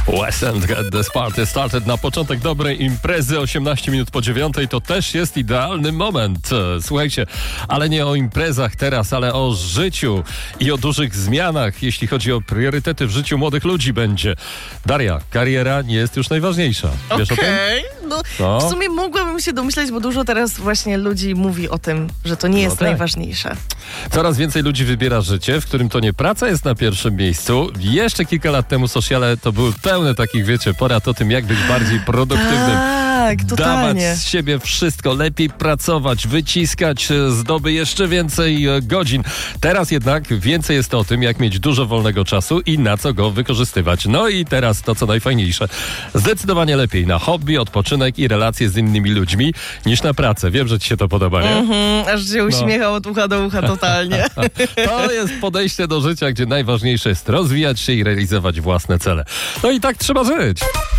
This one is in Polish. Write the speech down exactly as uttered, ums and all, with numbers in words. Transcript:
West End Get This Party Started. Na początek dobrej imprezy, osiemnaście minut po dziewiątej, to też jest idealny moment. Słuchajcie, ale nie o imprezach teraz, ale o życiu i o dużych zmianach, jeśli chodzi o priorytety w życiu młodych ludzi będzie. Daria, kariera nie jest już najważniejsza. Wiesz Okej, o tym? no, No. w sumie mogłabym się domyśleć, bo dużo teraz właśnie ludzi mówi o tym, że to nie jest tak. najważniejsze. Coraz więcej ludzi wybiera życie, w którym to nie praca jest na pierwszym miejscu. Jeszcze kilka lat temu sociale to były pełne takich, wiecie, porad o tym, jak być bardziej produktywnym. Tak, totalnie. Dawać z siebie wszystko, lepiej pracować, wyciskać z doby jeszcze więcej e, godzin. Teraz jednak więcej jest o tym, jak mieć dużo wolnego czasu i na co go wykorzystywać. No i teraz to, co najfajniejsze. Zdecydowanie lepiej na hobby, odpoczynek i relacje z innymi ludźmi niż na pracę. Wiem, że ci się to podoba, nie? Mhm, aż się uśmiechał od ucha do ucha totalnie. To jest podejście do życia, gdzie najważniejsze jest rozwijać się i realizować własne cele. No i tak trzeba żyć.